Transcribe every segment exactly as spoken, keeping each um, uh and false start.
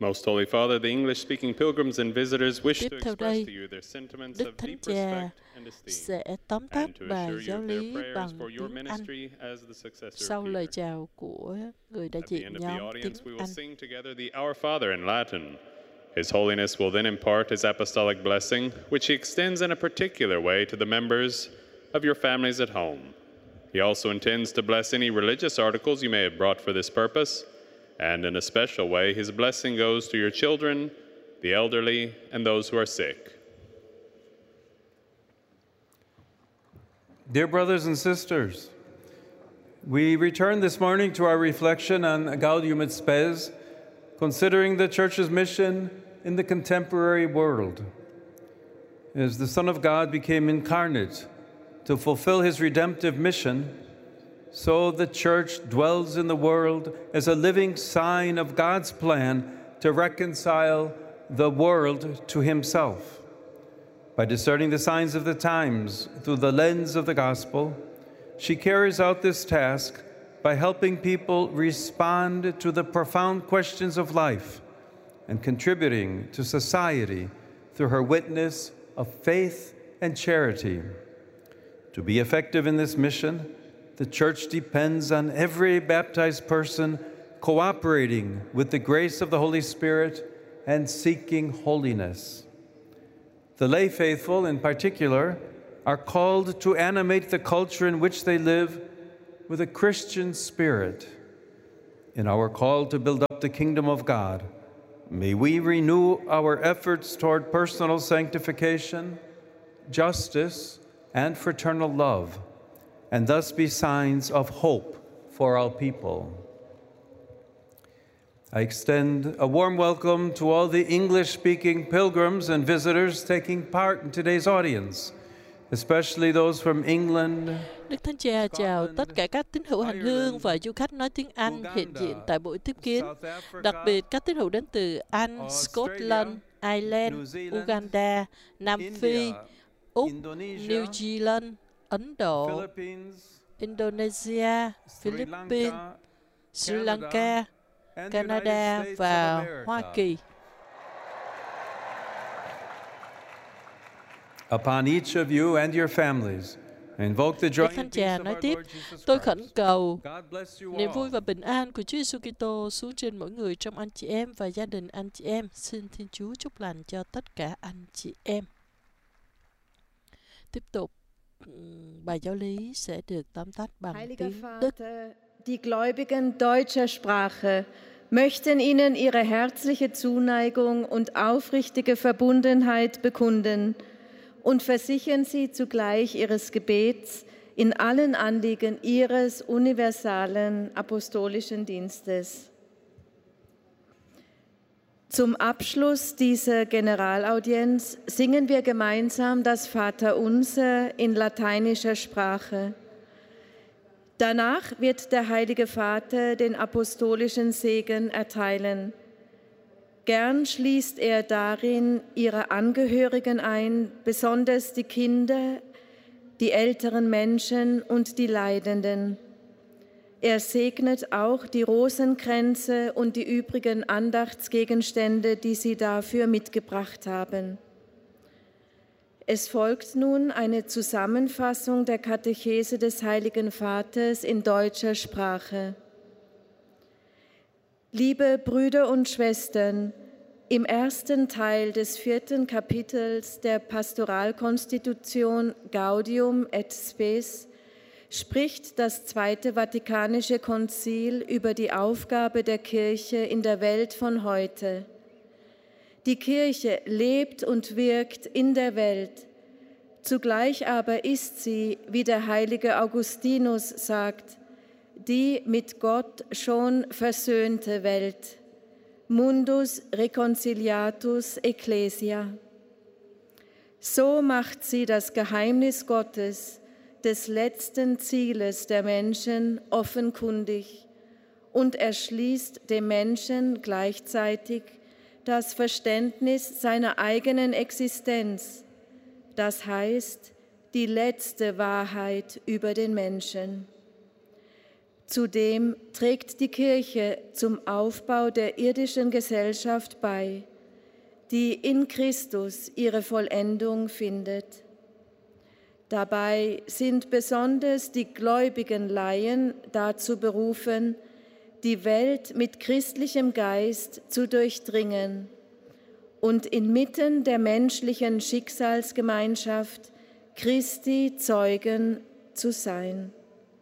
Most Holy Father, the English-speaking pilgrims and visitors wish Tiếp to theo express đây, to you their sentiments Đức of Thánh deep Cha respect and esteem, sẽ tóm tắt and to bài assure you giáo of their lý prayers bằng for your tiếng Anh ministry as the successor sau of lời Peter. chào của người đại At the diện end of the nhóm tiếng audience, we will Anh. sing together the Our Father in Latin. His Holiness will then impart his apostolic blessing, which he extends in a particular way to the members of your families at home. He also intends to bless any religious articles you may have brought for this purpose, and in a special way, his blessing goes to your children, the elderly, and those who are sick. Dear brothers and sisters, we return this morning to our reflection on Gaudium et Spes, considering the Church's mission in the contemporary world. As the Son of God became incarnate to fulfill his redemptive mission, so the Church dwells in the world as a living sign of God's plan to reconcile the world to himself. By discerning the signs of the times through the lens of the gospel, she carries out this task by helping people respond to the profound questions of life and contributing to society through her witness of faith and charity. To be effective in this mission, the Church depends on every baptized person cooperating with the grace of the Holy Spirit and seeking holiness. The lay faithful, in particular, are called to animate the culture in which they live with a Christian spirit. In our call to build up the kingdom of God, may we renew our efforts toward personal sanctification, justice, and fraternal love, and thus be signs of hope for our people. I extend a warm welcome to all the English-speaking pilgrims and visitors taking part in today's audience, especially those from England. Đức Thánh Cha chào tất cả các tín hữu hành hương và du khách nói tiếng Anh hiện diện tại buổi tiếp kiến, đặc biệt các tín hữu đến từ Anh, Scotland, Ireland, Uganda, Nam Phi, Úc, New Zealand, Ấn Độ, Indonesia, Philippines, Sri Lanka, Canada và Hoa Kỳ. Upon each of you and your families, I invoke the joy Đức Thánh and peace Cha of nói our tiếp, Lord Jesus tôi Christ. khẩn cầu God bless you niềm vui all. và bình an của Chúa Giêsu Kitô xuống trên mỗi người trong anh chị em và gia đình anh chị em. Xin Thiên Chúa chúc lành cho tất cả anh chị em. Tiếp tục, ừm, bài giáo lý sẽ được tóm tắt bằng Heiliger tiếng Đức. Vater, die Gläubigen deutscher Sprache möchten Ihnen ihre herzliche Zuneigung und aufrichtige Verbundenheit bekunden und versichern Sie zugleich Ihres Gebets in allen Anliegen Ihres universalen apostolischen Dienstes. Zum Abschluss dieser Generalaudienz singen wir gemeinsam das Vaterunser in lateinischer Sprache. Danach wird der Heilige Vater den apostolischen Segen erteilen. Gern schließt er darin ihre Angehörigen ein, besonders die Kinder, die älteren Menschen und die Leidenden. Er segnet auch die Rosenkränze und die übrigen Andachtsgegenstände, die Sie dafür mitgebracht haben. Es folgt nun eine Zusammenfassung der Katechese des Heiligen Vaters in deutscher Sprache. Liebe Brüder und Schwestern, im ersten Teil des vierten Kapitels der Pastoralkonstitution Gaudium et Spes spricht das Zweite Vatikanische Konzil über die Aufgabe der Kirche in der Welt von heute. Die Kirche lebt und wirkt in der Welt. Zugleich aber ist sie, wie der heilige Augustinus sagt, die mit Gott schon versöhnte Welt. Mundus reconciliatus ecclesia. So macht sie das Geheimnis Gottes, des letzten Zieles der Menschen, offenkundig und erschließt dem Menschen gleichzeitig das Verständnis seiner eigenen Existenz, das heißt die letzte Wahrheit über den Menschen. Zudem trägt die Kirche zum Aufbau der irdischen Gesellschaft bei, die in Christus ihre Vollendung findet. Dabei sind besonders die gläubigen Laien dazu berufen, die Welt mit christlichem Geist zu durchdringen und inmitten der menschlichen Schicksalsgemeinschaft Christi Zeugen zu sein.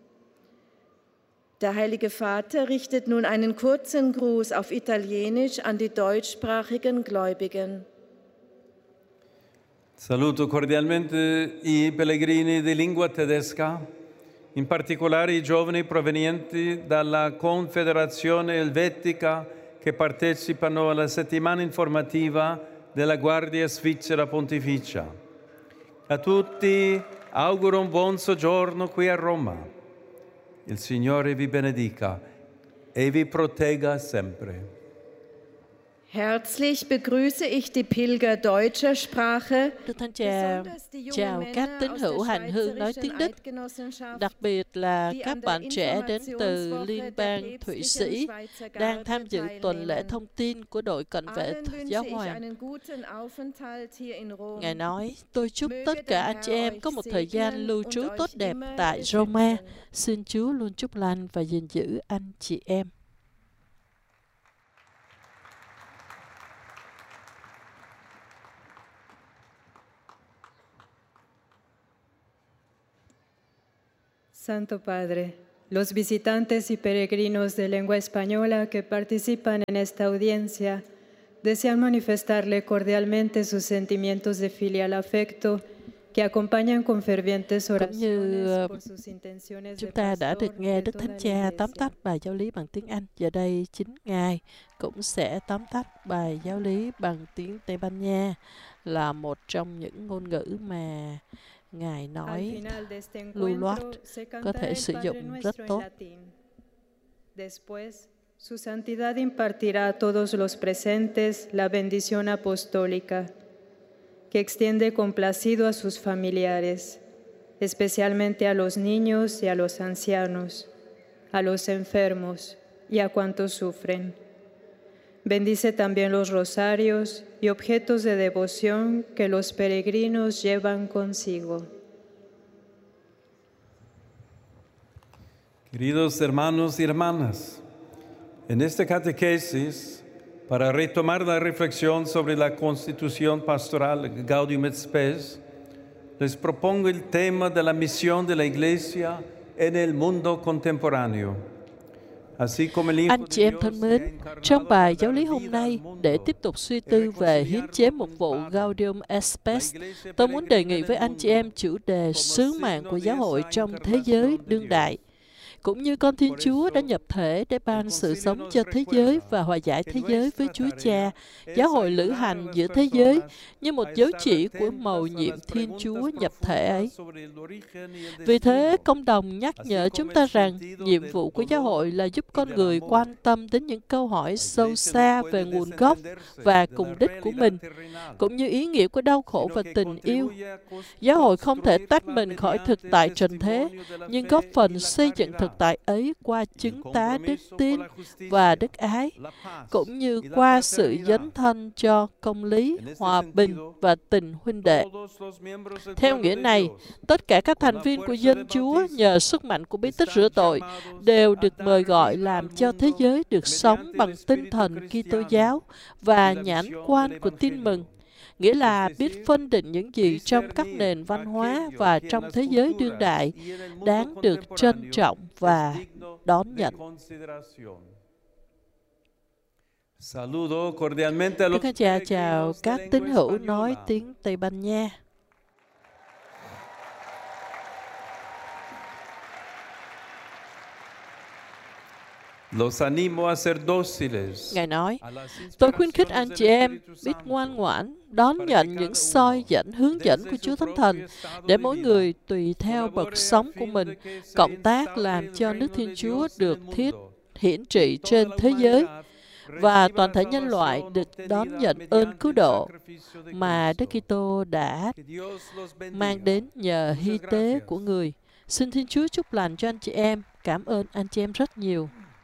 Der Heilige Vater richtet nun einen kurzen Gruß auf Italienisch an die deutschsprachigen Gläubigen. Saluto cordialmente i pellegrini di lingua tedesca, in particolare i giovani provenienti dalla Confederazione Elvetica che partecipano alla settimana informativa della Guardia Svizzera Pontificia. A tutti auguro un buon soggiorno qui a Roma. Il Signore vi benedica e vi protegga sempre. Herzlich begrüße ich die Pilger deutscher Sprache, Đức Thánh Cha chào các tín hữu hành hương nói tiếng Đức, đặc biệt là các bạn trẻ đến từ Liên bang Thụy Sĩ đang tham dự tuần lễ thông tin của đội cận vệ giáo hoàng. Ngài nói, tôi chúc tất cả anh chị em có một thời gian lưu trú tốt đẹp tại Roma. Xin Chúa luôn chúc lành và gìn giữ anh chị em. Santo Padre, los visitantes y peregrinos de lengua española que participan en esta audiencia desean manifestarle cordialmente sus sentimientos de filial afecto que acompañan con fervientes oraciones por sus intenciones de Chúng ta đã được pastor nghe de Đức toda Thánh la Cha tóm Iglesia. tắt bài giáo lý bằng tiếng Anh. Giờ đây chính Ngài cũng sẽ tóm tắt bài giáo lý bằng tiếng Tây Ban Nha, là một trong những ngôn ngữ mà Ngài Al nói final de este lưu loát, encuentro se có cantará thể el sử Padre dụng rất Nuestro en tốt. latín. Después, su santidad impartirá a todos los presentes la bendición apostólica, que extiende complacido a sus familiares, especialmente a los niños y a los ancianos, a los enfermos y a cuantos sufren. Bendice también los rosarios y objetos de devoción que los peregrinos llevan consigo. Queridos hermanos y hermanas, en esta catequesis, para retomar la reflexión sobre la constitución pastoral Gaudium et Spes, les propongo el tema de la misión de la Iglesia en el mundo contemporáneo. Anh chị em thân mến, trong bài giáo lý hôm nay, để tiếp tục suy tư về hiến chế mục vụ Gaudium et Spes, tôi muốn đề nghị với anh chị em chủ đề sứ mạng của giáo hội trong thế giới đương đại. Cũng như con Thiên Chúa đã nhập thể để ban sự sống cho thế giới và hòa giải thế giới với Chúa Cha, giáo hội lữ hành giữa thế giới như một dấu chỉ của mầu nhiệm Thiên Chúa nhập thể ấy. Vì thế, công đồng nhắc nhở chúng ta rằng nhiệm vụ của giáo hội là giúp con người quan tâm đến những câu hỏi sâu xa về nguồn gốc và cùng đích của mình, cũng như ý nghĩa của đau khổ và tình yêu. Giáo hội không thể tách mình khỏi thực tại trần thế, nhưng góp phần xây dựng thực tại ấy qua chứng tá đức tin và đức ái, cũng như qua sự dấn thân cho công lý, hòa bình và tình huynh đệ. Theo nghĩa này, tất cả các thành viên của dân Chúa nhờ sức mạnh của bí tích rửa tội đều được mời gọi làm cho thế giới được sống bằng tinh thần Kitô giáo và nhãn quan của tin mừng, nghĩa là biết phân định những gì trong các nền văn hóa và trong thế giới đương đại đáng được trân trọng và đón nhận. Đức Thánh Cha chào các tín hữu nói tiếng Tây Ban Nha. Ngài nói, tôi khuyến khích anh chị em biết ngoan ngoãn đón nhận những soi dẫn hướng dẫn của Chúa Thánh Thần để mỗi người tùy theo bậc sống của mình cộng tác làm cho nước Thiên Chúa được thiết hiển trị trên thế giới và toàn thể nhân loại được đón nhận ơn cứu độ mà Đức Kitô đã mang đến nhờ hy tế của người. Xin Thiên Chúa chúc lành cho anh chị em Cảm ơn anh chị em rất nhiều.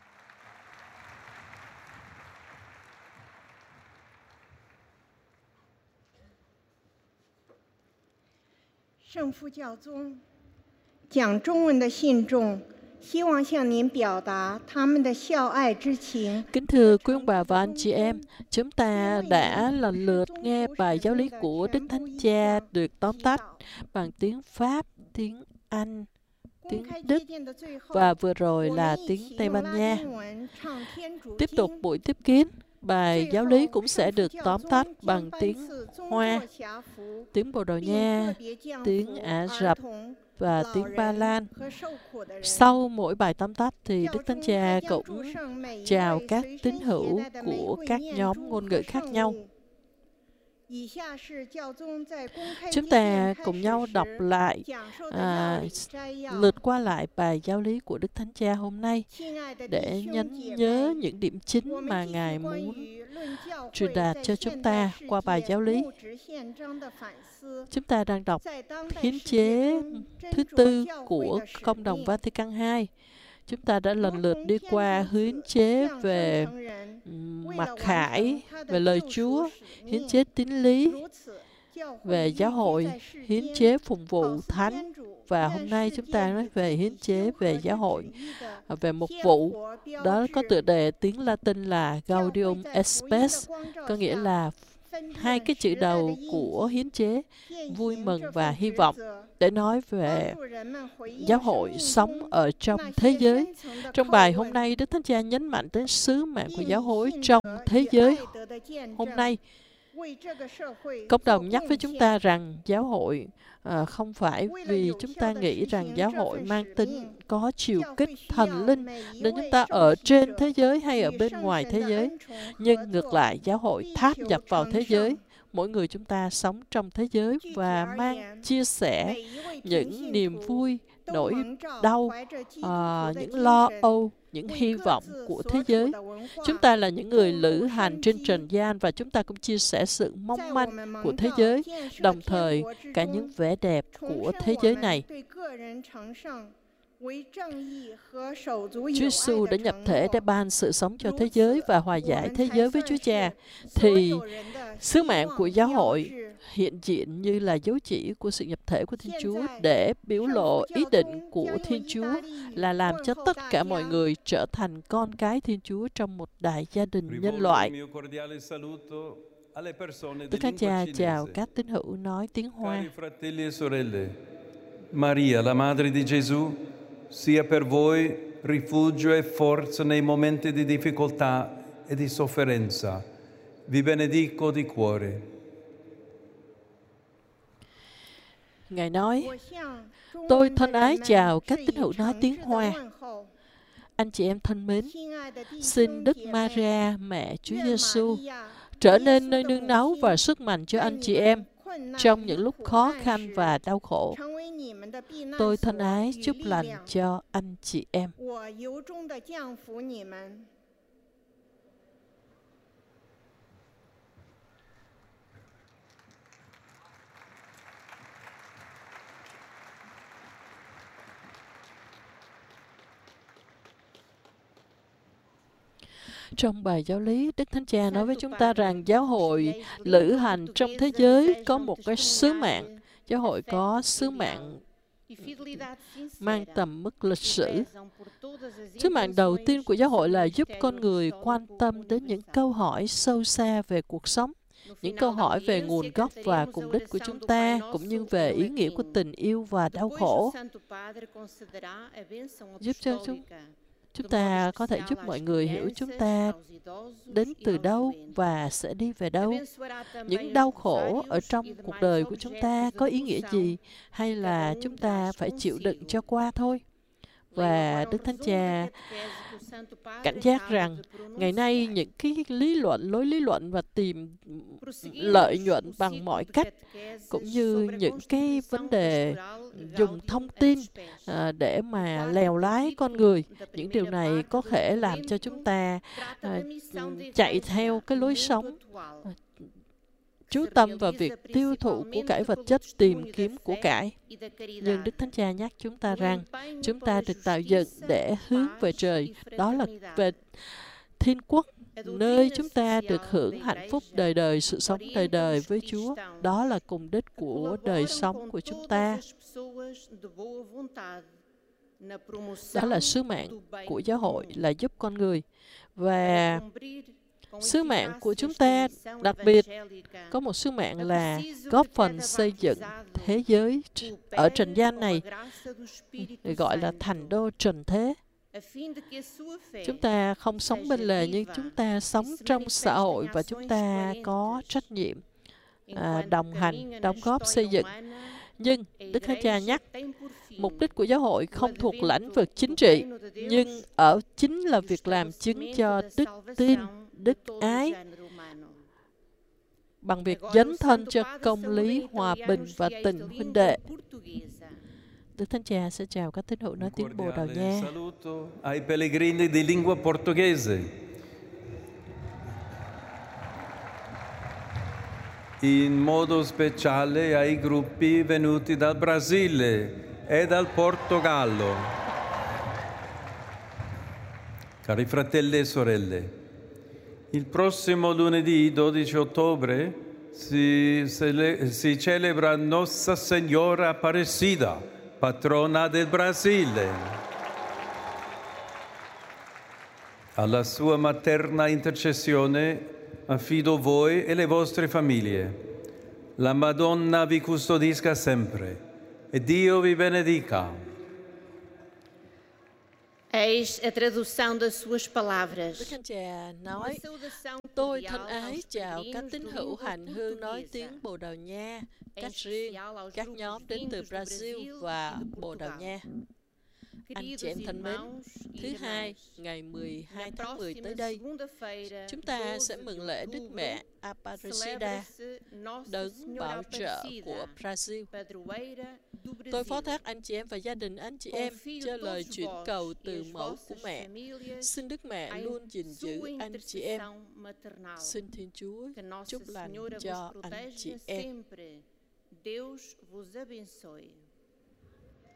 Kính thưa quý ông bà và anh chị em, chúng ta đã lần lượt nghe bài giáo lý của Đức Thánh Cha được tóm tắt bằng tiếng Pháp, tiếng Anh, tiếng Đức và vừa rồi là tiếng Tây Ban Nha. Tiếp tục buổi tiếp kiến, bài giáo lý cũng sẽ được tóm tắt bằng tiếng Hoa, tiếng Bồ Đào Nha, tiếng Ả Rập và tiếng Ba Lan. Sau mỗi bài tóm tắt thì Đức Thánh Cha cũng chào các tín hữu của các nhóm ngôn ngữ khác nhau. Chúng ta cùng nhau đọc lại, à, lượt qua lại bài giáo lý của Đức Thánh Cha hôm nay để nhấn nhớ những điểm chính mà Ngài muốn truyền đạt cho chúng ta qua bài giáo lý. Chúng ta đang đọc hiến chế thứ tư của Công đồng Vatican hai. Chúng ta đã lần lượt đi qua hiến chế về mặc khải, về lời Chúa, hiến chế tín lý, về giáo hội, hiến chế phụng vụ thánh. Và hôm nay chúng ta nói về hiến chế về giáo hội, về mục vụ. Đó có tựa đề tiếng Latin là Gaudium et Spes, có nghĩa là hai cái chữ đầu của hiến chế, vui mừng và hy vọng, để nói về giáo hội sống ở trong thế giới. Trong bài hôm nay, Đức Thánh Cha nhấn mạnh đến sứ mạng của giáo hội trong thế giới hôm nay. Cộng đồng nhắc với chúng ta rằng giáo hội à, không phải vì chúng ta nghĩ rằng giáo hội mang tính có chiều kích thần linh nên chúng ta ở trên thế giới hay ở bên ngoài thế giới, nhưng ngược lại giáo hội tháp nhập vào thế giới. Mỗi người chúng ta sống trong thế giới và mang chia sẻ những niềm vui, nỗi đau, à, những lo âu, những hy vọng của thế giới. Chúng ta là những người lữ hành trên trần gian và chúng ta cũng chia sẻ sự mong manh của thế giới, đồng thời cả những vẻ đẹp của thế giới này. Chúa Giêsu đã nhập thể để ban sự sống cho thế giới và hòa giải thế giới với Chúa Cha, thì sứ mạng của giáo hội hiện diện như là dấu chỉ của sự nhập thể của Thiên Chúa để biểu lộ ý định của Thiên Chúa là làm cho tất cả mọi người trở thành con cái Thiên Chúa trong một đại gia đình nhân loại. Đức Thánh Cha chào các tín hữu nói tiếng Hoa. Maria, la Madre di Gesù, sia per voi rifugio e forza nei momenti di difficoltà e di sofferenza. Vi benedico di cuore. Ngài nói, tôi thân ái chào các tín hữu nói tiếng Hoa. Anh chị em thân mến, xin Đức Maria, mẹ Chúa Giêsu, trở nên nơi nương náu và sức mạnh cho anh chị em trong những lúc khó khăn và đau khổ. Tôi thân ái chúc lành cho anh chị em. Trong bài giáo lý, Đức Thánh Cha nói với chúng ta rằng giáo hội lữ hành trong thế giới có một cái sứ mạng. Giáo hội có sứ mạng mang tầm mức lịch sử. Sứ mạng đầu tiên của giáo hội là giúp con người quan tâm đến những câu hỏi sâu xa về cuộc sống, những câu hỏi về nguồn gốc và cùng đích của chúng ta, cũng như về ý nghĩa của tình yêu và đau khổ. Giúp cho chúng Chúng ta có thể giúp mọi người hiểu chúng ta đến từ đâu và sẽ đi về đâu. Những đau khổ ở trong cuộc đời của chúng ta có ý nghĩa gì, hay là chúng ta phải chịu đựng cho qua thôi. Và Đức Thánh Cha cảnh giác rằng ngày nay những cái lý luận, lối lý luận và tìm lợi nhuận bằng mọi cách, cũng như những cái vấn đề dùng thông tin à, để mà lèo lái con người, những điều này có thể làm cho chúng ta à, chạy theo cái lối sống chú tâm vào việc tiêu thụ của cải vật chất, tìm kiếm của cải. Nhưng Đức Thánh Cha nhắc chúng ta rằng chúng ta được tạo dựng để hướng về trời, đó là về thiên quốc, nơi chúng ta được hưởng hạnh phúc đời đời, sự sống đời đời với Chúa. Đó là cùng đích của đời sống của chúng ta. Đó là sứ mạng của giáo hội, là giúp con người. Và sứ mạng của chúng ta đặc biệt có một sứ mạng là góp phần xây dựng thế giới ở trần gian này, gọi là thành đô trần thế. Chúng ta không sống bên lề, nhưng chúng ta sống trong xã hội và chúng ta có trách nhiệm à, đồng hành, đóng góp xây dựng. Nhưng Đức Thánh Cha nhắc, mục đích của giáo hội không thuộc lĩnh vực chính trị, nhưng ở chính là việc làm chứng cho đức tin, đức ái, bằng việc dấn thân cho công lý, hòa bình và tình huynh đệ. Đức Thánh Cha sẽ chào các tín hữu nói tiếng Bồ Đào Nha. Saluto ai pellegrini di lingua portoghese. In modo speciale ai gruppi venuti dal Brasile e dal Portogallo. Cari fratelli e sorelle, il prossimo lunedì dodici ottobre si, cele, si celebra Nostra Signora Aparecida, patrona del Brasile. Alla sua materna intercessione affido voi e le vostre famiglie. La Madonna vi custodisca sempre e Dio vi benedica. Eis a tradução das suas palavras. Đức Thánh Cha nói, tôi thân ái chào các tín hữu hành hương nói tiếng Bồ Đào Nha, các riêng, các nhóm đến từ Brazil và Bồ Đào Nha. Anh chị em thân mến, thứ hai, ngày mười hai tháng mười tới đây, chúng ta sẽ mừng lễ Đức Mẹ Aparecida, đấng bảo trợ của Brazil. Tôi phó thác anh chị em và gia đình anh chị em cho lời chuyển cầu từ mẫu của mẹ. Xin Đức Mẹ luôn gìn giữ anh chị em. Xin Thiên Chúa chúc lành cho anh chị em. Deus vos abençoe.